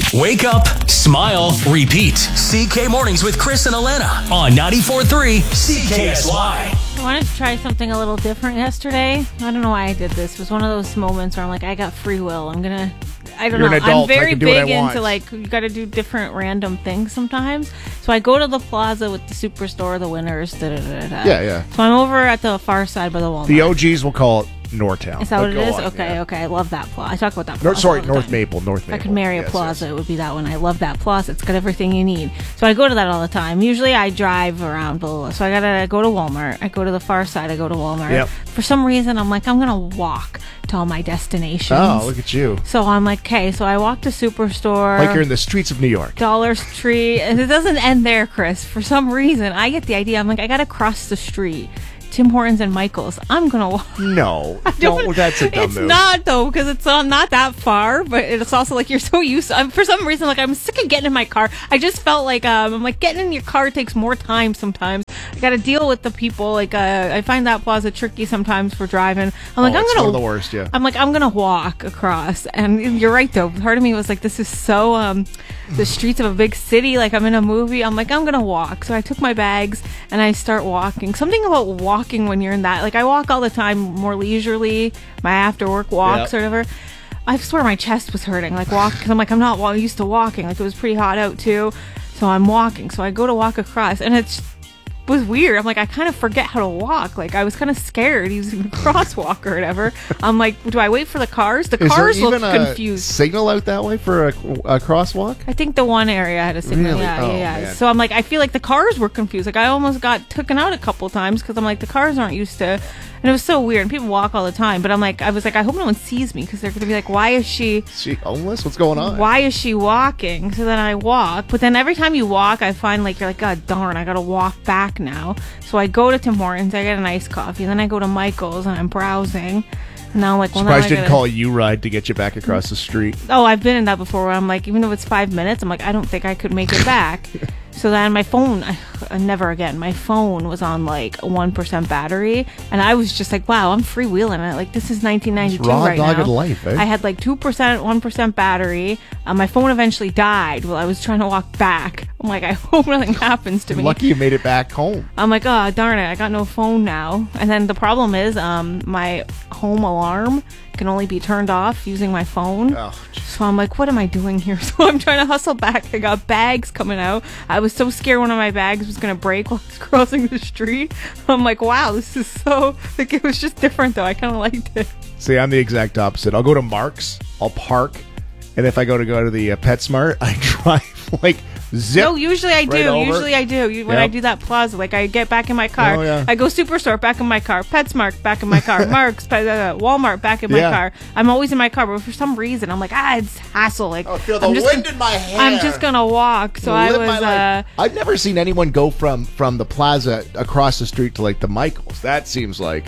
Wake up, smile, repeat. CK Mornings with Chris and Alana on 94.3 CKSY. I wanted to try something a little different yesterday. I don't know why I did this. It was one of those moments where I'm like, I got free will. I don't know. You're an adult. I'm very I can do what I big want. into like, you got to do different random things sometimes. So I go to the plaza with the Superstore, the Winners, da-da-da-da. Yeah. So I'm over at the far side by the Walmart. The OGs will call it Northtown. Is that what it is? On, Okay. I love that plaza. I talk about that plaza. North all the North time. Maple. If I could marry a plaza, it would be that one. I love that plaza. It's got everything you need. So I go to that all the time. Usually I drive around, blah, blah, blah. So I gotta go to Walmart. I go to the far side. I go to Walmart. Yep. For some reason, I'm like, I'm gonna walk to all my destinations. Oh, look at you. So I'm like, okay. So I walk to Superstore. Like you're in the streets of New York. Dollar Tree. And it doesn't end there, Chris. For some reason, I get the idea. I'm like, I gotta cross the street. Tim Hortons and Michael's. I'm gonna walk. No, don't. That's a dumb It's move. not though, because it's not that far. But it's also like you're so used. For some reason, like I'm sick of getting in my car. I just felt like I'm like getting in your car takes more time sometimes. I got to deal with the people. Like I find that plaza tricky sometimes for driving. I'm like, it's one of the worst. Yeah. I'm like, I'm gonna walk across. And you're right though. Part of me was like, this is so the streets of a big city. Like I'm in a movie. I'm like, I'm gonna walk. So I took my bags and I start walking. Something about walking when you're in that, like I walk all the time more leisurely, my after work walks or whatever. I swear my chest was hurting, like because I'm like, I'm not used to walking. Like it was pretty hot out too, so I'm walking. So I go to walk across, and it was weird. I'm like, I kind of forget how to walk. Like I was kind of scared using the crosswalk or whatever. I'm like, do I wait for the cars? The cars look confused. Signal out that way for a crosswalk? I think the one area had a signal. Really? Yeah. Man. So I'm like, I feel like the cars were confused. Like I almost got taken out a couple times because I'm like, the cars aren't used to. And it was so weird. And people walk all the time, but I was like, I hope no one sees me because they're going to be like, why is she? Is she homeless? What's going on? Why is she walking? So then I walk, but then every time you walk, I find like you're like, God darn, I got to walk back now. So I go to Tim Hortons, I get an iced coffee, then I go to Michael's and I'm browsing. And now I'm like, well, Surprised now didn't call a U-Ride to get you back across the street. Oh, I've been in that before where I'm like, even though it's 5 minutes, I'm like, I don't think I could make it back. So then my phone, never again, my phone was on like 1% battery. And I was just like, wow, I'm freewheeling it. Like, this is 1992 raw right now. dogged life, eh? I had like 2%, 1% battery. My phone eventually died while I was trying to walk back. I'm like, I hope nothing happens to me. Lucky you made it back home. I'm like, oh, darn it, I got no phone now. And then the problem is my home alarm can only be turned off using my phone. Oh, so I'm like, what am I doing here? So I'm trying to hustle back. I got bags coming out. I was so scared one of my bags was going to break while I was crossing the street. I'm like, wow, this is so... Like, it was just different, though. I kind of liked it. See, I'm the exact opposite. I'll go to Mark's, I'll park, and if I go to the PetSmart, I drive like zip. No, usually I do. right over. Usually I do. When I do that plaza, like I get back in my car. Oh, yeah. I go Superstore, back in my car. PetSmart, back in my car. Mark's, Walmart, back in my Yeah. car. I'm always in my car, but for some reason, I'm like, it's hassle. Like, I feel the I'm just wind gonna- in my hair. I'm just gonna walk. So I Live my was. life. I've never seen anyone go from the plaza across the street to like the Michaels. That seems like...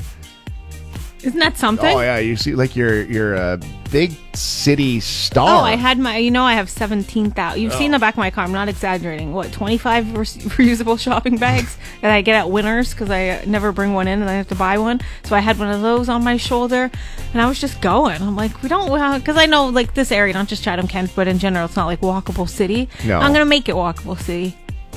Isn't that something? Oh yeah, you see, like you're a big city star. Oh, I had my, I have 17,000. You've seen the back of my car. I'm not exaggerating. What, 25 reusable shopping bags that I get at Winners because I never bring one in and I have to buy one. So I had one of those on my shoulder and I was just going. I'm like, because I know like this area, not just Chatham Kent, but in general, it's not like walkable city. No. I'm going to make it walkable city.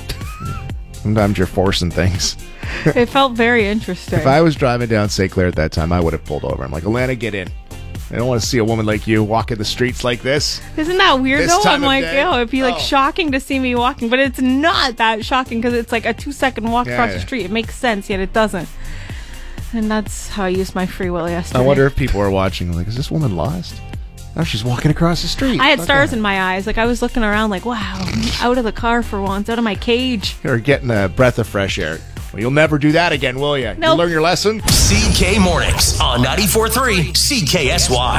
Sometimes you're forcing things. It felt very interesting. If I was driving down St. Clair at that time, I would have pulled over. I'm like, Alana, get in. I don't want to see a woman like you walking the streets like this. Isn't that weird This though? time I'm of like, day? it'd be like shocking to see me walking, but it's not that shocking because it's like a 2-second walk across the street. It makes sense, yet it doesn't. And that's how I used my free will yesterday. I wonder if people are watching. Like, is this woman lost? Oh, she's walking across the street. I had stars in my eyes. Like I was looking around, like, wow, I'm out of the car for once, out of my cage. You're getting a breath of fresh air. Well, you'll never do that again, will you? Nope. You learn your lesson? CK Mornings on 94.3 CKSY.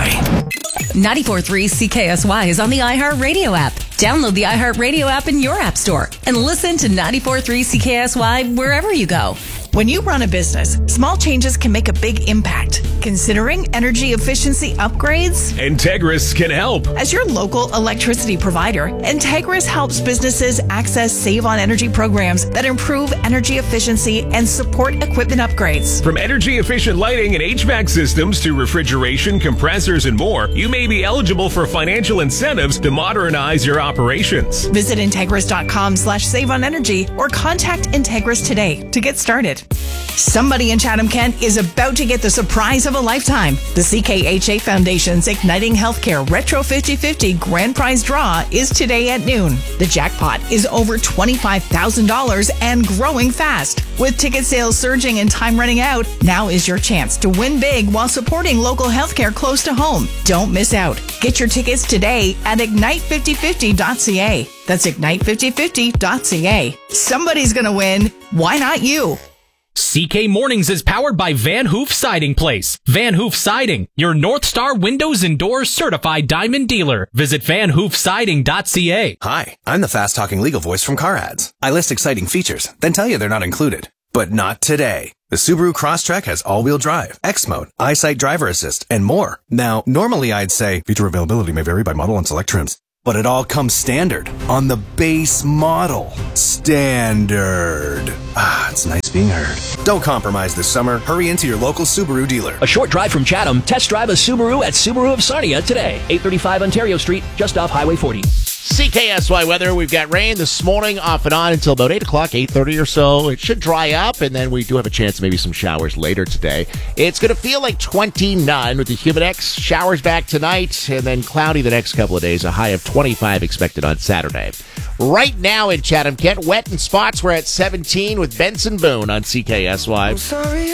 94.3 CKSY is on the iHeartRadio app. Download the iHeartRadio app in your app store and listen to 94.3 CKSY wherever you go. When you run a business, small changes can make a big impact. Considering energy efficiency upgrades? Integris can help. As your local electricity provider, Integris helps businesses access Save on Energy programs that improve energy efficiency and support equipment upgrades. From energy efficient lighting and HVAC systems to refrigeration, compressors, and more, you may be eligible for financial incentives to modernize your operations. Visit Integris.com/saveonenergy or contact Integris today to get started. Somebody in Chatham-Kent is about to get the surprise of a lifetime. The CKHA Foundation's Igniting Healthcare Retro 50/50 Grand Prize Draw is today at noon. The jackpot is over $25,000 and growing fast. With ticket sales surging and time running out, now is your chance to win big while supporting local healthcare close to home. Don't miss out. Get your tickets today at ignite5050.ca. That's ignite5050.ca. Somebody's going to win. Why not you? CK Mornings is powered by Van Hoof Siding Place. Van Hoof Siding, your North Star Windows and Doors certified diamond dealer. Visit vanhoofsiding.ca. Hi, I'm the fast-talking legal voice from Car Ads. I list exciting features, then tell you they're not included. But not today. The Subaru Crosstrek has all-wheel drive, X-Mode, EyeSight driver assist, and more. Now, normally I'd say feature availability may vary by model and select trims. But it all comes standard on the base model. Standard. Ah, it's nice being heard. Don't compromise this summer. Hurry into your local Subaru dealer. A short drive from Chatham, test drive a Subaru at Subaru of Sarnia today. 835 Ontario Street, just off Highway 40. CKSY weather. We've got rain this morning off and on until about 8 o'clock, 8:30 or so. It should dry up, and then we do have a chance of maybe some showers later today. It's going to feel like 29 with the Humidex. Showers back tonight, and then cloudy the next couple of days. A high of 25 expected on Saturday. Right now in Chatham-Kent, wet in spots. We're at 17 with Benson Boone on CKSY.